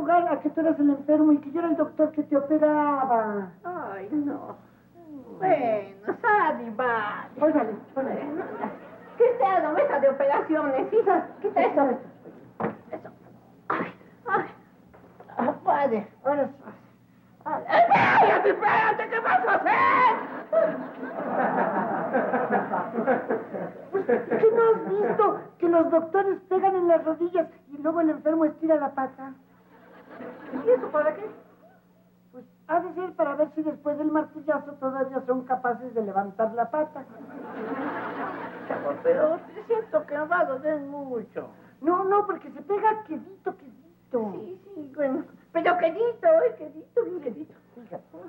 jugar a que tú eras el enfermo y que yo era el doctor que te operaba. Ay, no. Bueno, sal y va. Órale. ¿Qué sea la mesa de operaciones, hija? Quita eso. Eso. Ay. Vale. Ahora sí. ¡Espérate! ¿Qué vas a hacer? Pues, ¿qué no has visto? Que los doctores pegan en las rodillas y luego el enfermo estira la pata. ¿Y eso para qué? Pues ha de ser para ver si después del martillazo todavía son capaces de levantar la pata. Pero siento que va a doler mucho. No, porque se pega quedito. Sí, bueno. Pero quedito, quedito. Fíjate.